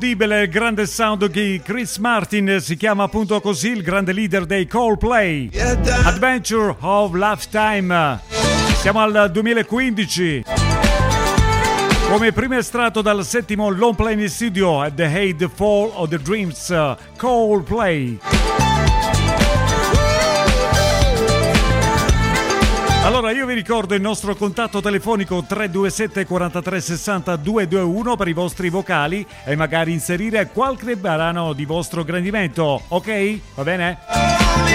Il grande sound di Chris Martin, si chiama appunto così, il grande leader dei Coldplay. Adventure of Lifetime. Siamo al 2015. Come primo estratto dal settimo long play in studio at The Hate Fall of the Dreams, Coldplay. Allora io vi ricordo il nostro contatto telefonico 327 43 60 221 per i vostri vocali e magari inserire qualche brano di vostro gradimento, ok? Va bene?